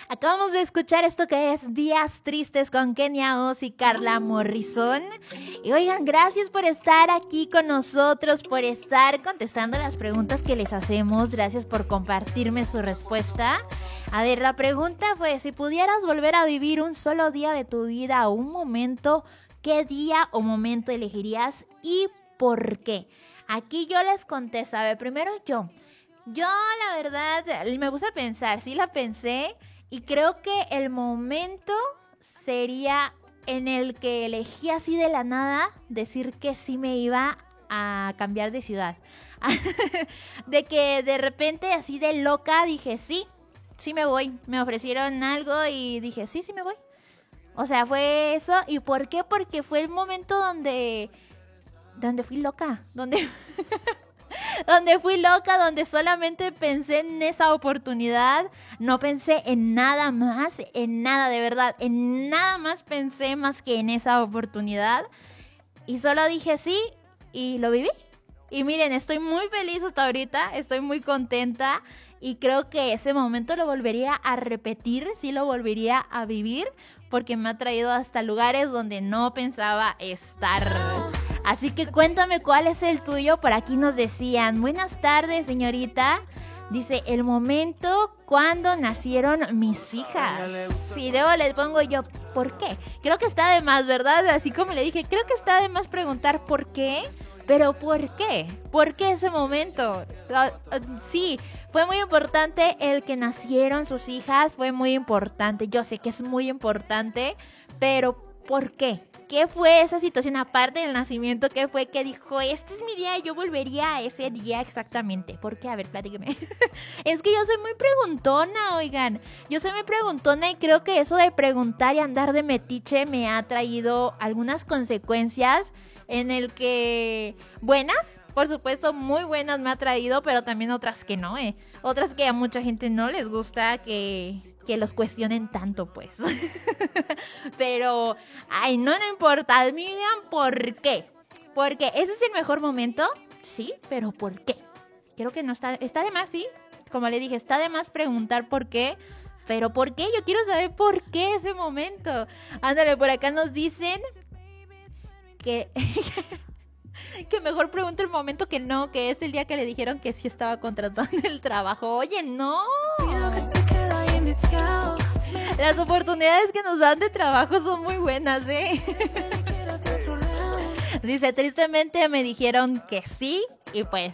Acabamos de escuchar esto que es Días Tristes con Kenia Oz y Carla Morrison. Y oigan, gracias por estar aquí con nosotros, por estar contestando las preguntas que les hacemos. Gracias por compartirme su respuesta. A ver, la pregunta fue, si pudieras volver a vivir un solo día de tu vida o un momento, ¿qué día o momento elegirías y por qué? Aquí yo les contesto. A ver, primero yo. Yo, la verdad, me puse a pensar, sí la pensé, y creo que el momento sería en el que elegí así de la nada decir que sí me iba a cambiar de ciudad. De que de repente así de loca dije sí me voy. Me ofrecieron algo y dije sí me voy. O sea, fue eso. ¿Y por qué? Porque fue el momento donde fui loca, donde fui loca, donde solamente pensé en esa oportunidad, no pensé en nada más, en nada, de verdad, en nada más pensé más que en esa oportunidad, y solo dije sí, y lo viví, y miren, estoy muy feliz hasta ahorita, estoy muy contenta, y creo que ese momento lo volvería a repetir, sí lo volvería a vivir, porque me ha traído hasta lugares donde no pensaba estar. Así que cuéntame cuál es el tuyo. Por aquí nos decían, buenas tardes, señorita. Dice, el momento cuando nacieron mis hijas. Y luego le pongo yo, ¿por qué? Creo que está de más, ¿verdad? Así como le dije, creo que está de más preguntar por qué. Pero ¿por qué? ¿Por qué ese momento? Sí, fue muy importante el que nacieron sus hijas, fue muy importante. Yo sé que es muy importante, pero ¿por qué? ¿Qué fue esa situación aparte del nacimiento? ¿Qué fue que dijo, este es mi día y yo volvería a ese día exactamente? ¿Por qué? A ver, platíqueme. Es que yo soy muy preguntona, oigan. Yo soy muy preguntona y creo que eso de preguntar y andar de metiche me ha traído algunas consecuencias en el que buenas, por supuesto, muy buenas me ha traído, pero también otras que no, Otras que a mucha gente no les gusta que los cuestionen tanto, pues. Pero, no importa, me digan por qué. Porque ese es el mejor momento, sí, pero ¿por qué? Creo que no está de más, sí. Como le dije, está de más preguntar por qué. Pero ¿por qué? Yo quiero saber por qué ese momento. Ándale, por acá nos dicen que que mejor pregunte el momento que no, que es el día que le dijeron que sí estaba contratando el trabajo. Oye, no. Las oportunidades que nos dan de trabajo son muy buenas, Dice, tristemente me dijeron que sí y pues